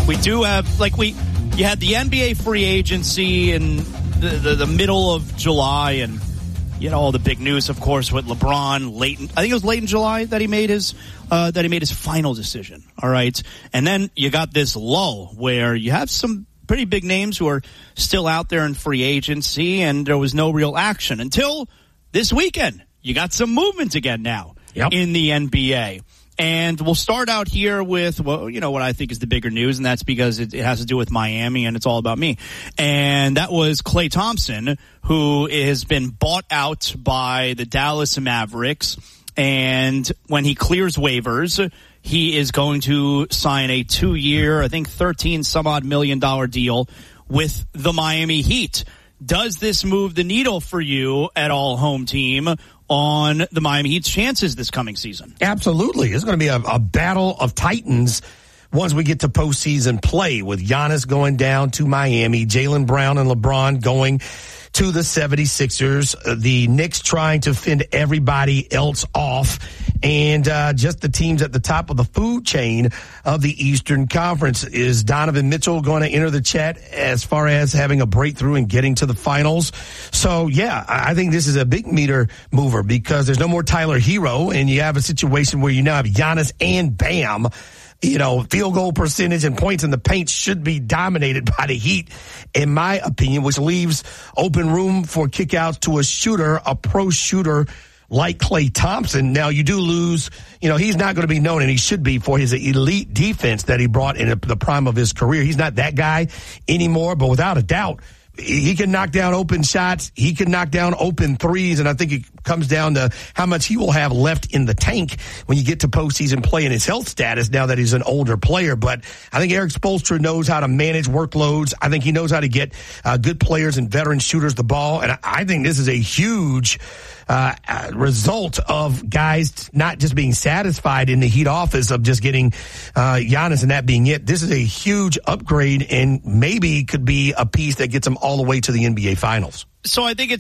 We do have, you had the NBA free agency in the middle of July, and you had all the big news, of course, with LeBron I think it was late in July that he made his final decision. All right. And then you got this lull where you have some pretty big names who are still out there in free agency, and there was no real action until this weekend. You got some movement again now in the NBA. And we'll start out here with, what I think is the bigger news, and that's because it has to do with Miami, and it's all about me. And that was Klay Thompson, who has been bought out by the Dallas Mavericks. And when he clears waivers, he is going to sign a 2-year, I think $13-some-odd million deal with the Miami Heat. Does this move the needle for you at all, home team, on the Miami Heat's chances this coming season? Absolutely. It's going to be a battle of titans once we get to postseason play, with Giannis going down to Miami, Jaylen Brown and LeBron going to the 76ers, the Knicks trying to fend everybody else off, and just the teams at the top of the food chain of the Eastern Conference. Is Donovan Mitchell going to enter the chat as far as having a breakthrough and getting to the finals? So, yeah, I think this is a big meter mover because there's no more Tyler Hero, and you have a situation where you now have Giannis and Bam. Field goal percentage and points in the paint should be dominated by the Heat, in my opinion, which leaves open room for kickouts to a pro shooter like Klay Thompson. Now, you do lose, he's not going to be known, and he should be, for his elite defense that he brought in the prime of his career. He's not that guy anymore, but without a doubt, he can knock down open shots. He can knock down open threes. And I think it comes down to how much he will have left in the tank when you get to postseason play and his health status now that he's an older player. But I think Eric Spoelstra knows how to manage workloads. I think he knows how to get good players and veteran shooters the ball. And I think this is a huge result of guys not just being satisfied in the Heat office of just getting Giannis and that being it. This is a huge upgrade and maybe could be a piece that gets them all the way to the NBA Finals. So I think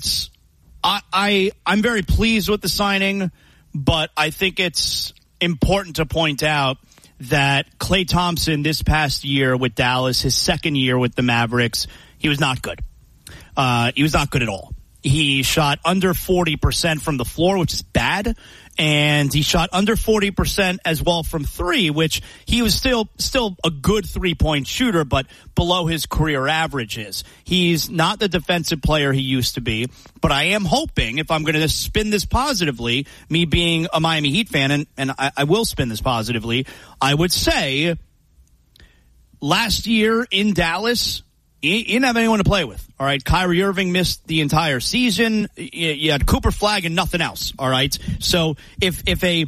I'm very pleased with the signing, but I think it's important to point out that Klay Thompson this past year with Dallas, his second year with the Mavericks, he was not good. He was not good at all. He shot under 40% from the floor, which is bad, and he shot under 40% as well from three, which he was still a good three-point shooter, but below his career averages. He's not the defensive player he used to be, but I am hoping, if I'm going to spin this positively, me being a Miami Heat fan, and I will spin this positively, I would say last year in Dallas, you didn't have anyone to play with, all right? Kyrie Irving missed the entire season. You had Cooper Flagg and nothing else, all right? So if a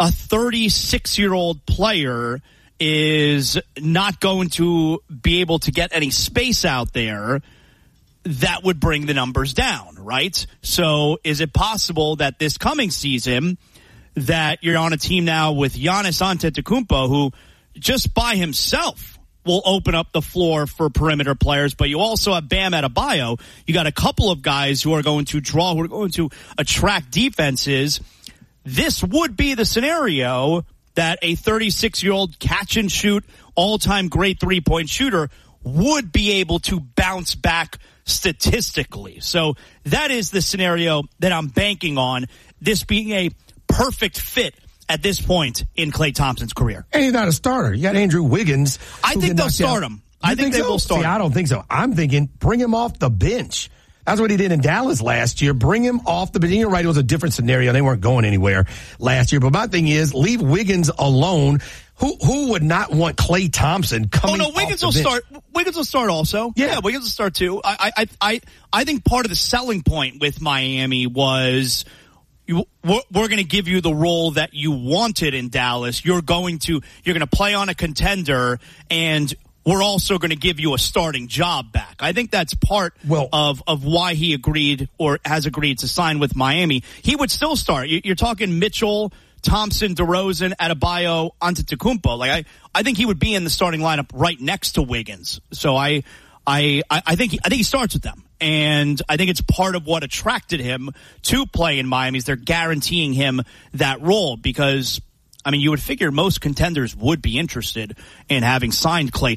36-year-old player is not going to be able to get any space out there, that would bring the numbers down, right? So is it possible that this coming season that you're on a team now with Giannis Antetokounmpo, who just by himself will open up the floor for perimeter players, but you also have Bam Adebayo. You got a couple of guys who are going to draw, who are going to attract defenses. This would be the scenario that a 36-year-old catch-and-shoot, all-time great three-point shooter would be able to bounce back statistically. So that is the scenario that I'm banking on, this being a perfect fit at this point in Klay Thompson's career. And he's not a starter. You got Andrew Wiggins. I think they'll start him. I think they will start him. I don't think so. I'm thinking bring him off the bench. That's what he did in Dallas last year. Bring him off the bench. You're right, it was a different scenario. They weren't going anywhere last year. But my thing is, leave Wiggins alone. Who would not want Klay Thompson coming off the bench? Wiggins will start. Wiggins will start also. Yeah, Wiggins will start too. I think part of the selling point with Miami was, we're going to give you the role that you wanted in Dallas. You're going to play on a contender, and we're also going to give you a starting job back. I think that's part of why he agreed or has agreed to sign with Miami. He would still start. You're talking Mitchell, Thompson, DeRozan, Adebayo, Antetokounmpo. I think he would be in the starting lineup right next to Wiggins. So I think he starts with them. And I think it's part of what attracted him to play in Miami is they're guaranteeing him that role because, I mean, you would figure most contenders would be interested in having signed Klay